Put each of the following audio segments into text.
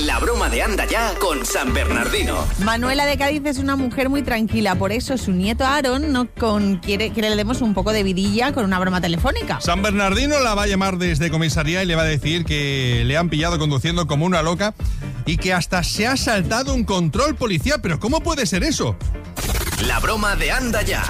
La broma de Anda Ya con San Bernardino. Manuela de Cádiz es una mujer muy tranquila, por eso su nieto Aaron quiere que le demos un poco de vidilla con una broma telefónica. San Bernardino la va a llamar desde comisaría y le va a decir que le han pillado conduciendo como una loca y que hasta se ha saltado un control policial. ¿Pero cómo puede ser eso? La broma de Anda Ya.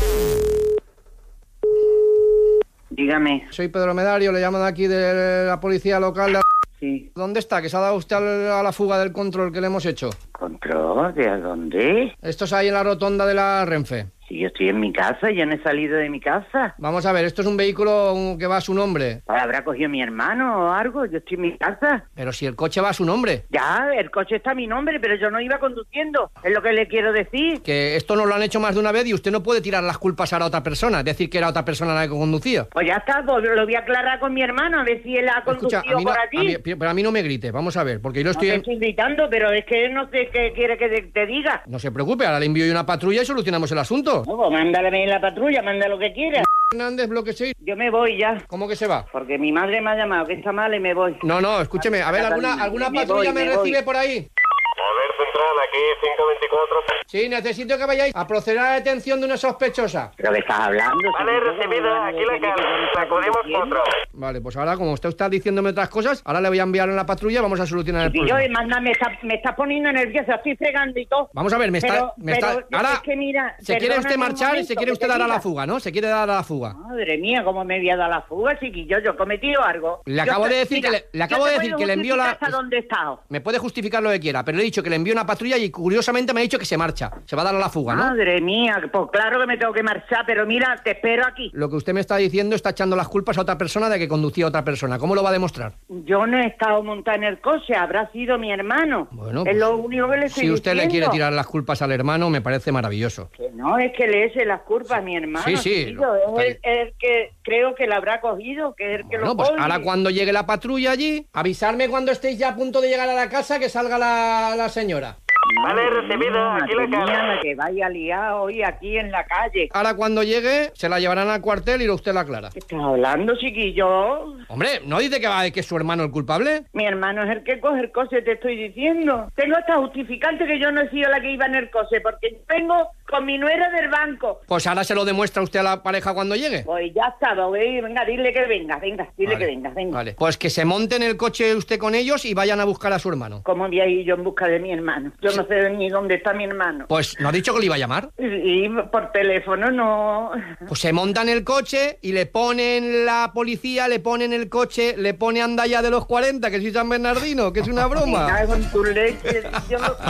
Dígame. Soy Pedro Medario, le llamo de aquí de la policía local de... Sí. ¿Dónde está? Que se ha dado usted a la fuga del control que le hemos hecho. ¿Control? ¿De dónde? Esto es ahí en la rotonda de la Renfe. Si yo estoy en mi casa, yo no he salido de mi casa. Vamos a ver, esto es un vehículo que va a su nombre. ¿Habrá cogido mi hermano o algo? Yo estoy en mi casa. Pero si el coche va a su nombre. Ya, el coche está a mi nombre, pero yo no iba conduciendo. Es lo que le quiero decir. Que esto nos lo han hecho más de una vez y usted no puede tirar las culpas a otra persona. Decir que era otra persona la que conducía. Pues ya está, pues lo voy a aclarar con mi hermano, a ver si él ha conducido por aquí. Pero a mí no me grite, vamos a ver, porque yo lo estoy... No te estoy gritando, pero es que no sé qué quiere que te diga. No se preocupe, ahora le envío yo una patrulla y solucionamos el asunto. No, pues mándale la patrulla, manda lo que quiera. Hernández, bloque 6. Yo me voy ya. ¿Cómo que se va? Porque mi madre me ha llamado, que está mal y me voy. No, escúcheme, a ver, ¿alguna patrulla me recibe por ahí? A ver, central, aquí 524. Sí, necesito que vayáis a proceder a la detención de una sospechosa. ¿Pero qué estás hablando? Vale, recibida, aquí la cara. Sacudimos 4. Vale, pues ahora, como usted está diciéndome otras cosas, ahora le voy a enviar en la patrulla y vamos a solucionar el problema. Me está poniendo nerviosa, estoy fregando y todo. Vamos a ver, ahora, es que mira, se quiere usted marchar y se quiere usted dar a la fuga, ¿no? Se quiere dar a la fuga. Madre mía, ¿cómo me voy a dar la fuga, chiquillo? Yo he cometido algo. Le acabo de decir que le envío la... ¿Hasta dónde he estado? Me puede justificar lo que quiera, pero le he dicho que le envío una patrulla y curiosamente me ha dicho que se marcha. Se va a dar a la fuga, ¿no? Madre mía, pues claro que me tengo que marchar, pero mira, te espero aquí. Lo que usted me está diciendo está echando las culpas a otra persona de que conducía a otra persona. ¿Cómo lo va a demostrar? Yo no he estado montada en el coche, habrá sido mi hermano. Bueno, es lo único que le estoy si usted diciendo. le quiere tirar las culpas al hermano, me parece maravilloso. Que no, es que le eche las culpas a mi hermano. Sí. Es el que creo que la habrá cogido, que es el que lo pues coge. ahora cuando llegue la patrulla allí, avisarme cuando estéis ya a punto de llegar a la casa, que salga la señora. Vale, recibida, aquí la cara. Que vaya liado hoy aquí en la calle. Ahora cuando llegue, se la llevarán al cuartel y usted la aclara. ¿Qué estás hablando, chiquillo? Hombre, ¿no dice que es su hermano el culpable? Mi hermano es el que coge el coche, te estoy diciendo. Tengo hasta justificante que yo no he sido la que iba en el coche, porque vengo con mi nuera del banco. Pues ahora se lo demuestra usted a la pareja cuando llegue. Pues ya está, venga, dile que venga, dile vale, que venga. Vale, pues que se monte en el coche usted con ellos y vayan a buscar a su hermano. ¿Cómo voy a ir yo en busca de mi hermano? Yo no sé ni dónde está mi hermano. Pues, ¿no ha dicho que le iba a llamar? Y por teléfono no... Pues se monta en el coche y le ponen la policía, le ponen el coche, le pone Anda Ya de los 40, que soy San Bernardino, que es una broma. Me cago en tu leche, yo no...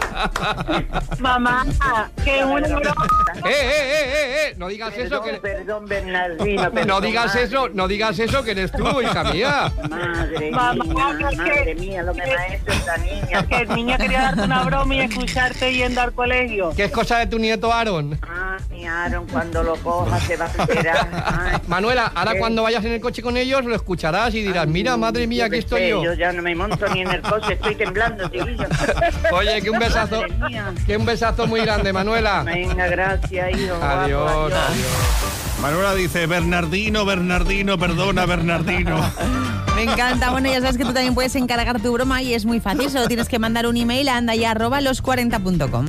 Mamá, que una broma. No digas perdón, eso que... Perdón, Bernardino. No digas eso que eres tú, hija mía. Madre mía, lo que me ha hecho esta niña. Que el niño quería darte una broma y escucharte yendo al colegio. ¿Qué es cosa de tu nieto Aaron? Mi Aaron, cuando lo coja se va a enterar. Ay, Manuela, ahora cuando vayas en el coche con ellos lo escucharás y dirás, mira, madre mía, aquí estoy yo. Yo ya no me monto ni en el coche, estoy temblando, chiquillo. Oye, que un besazo muy grande, Manuela. Venga, gracias, hijo. Adiós, guapo, adiós. Manuela dice, Bernardino, perdona, Bernardino. Me encanta. Bueno, ya sabes que tú también puedes encargar tu broma y es muy fácil. Solo tienes que mandar un email a andaya@los40.com.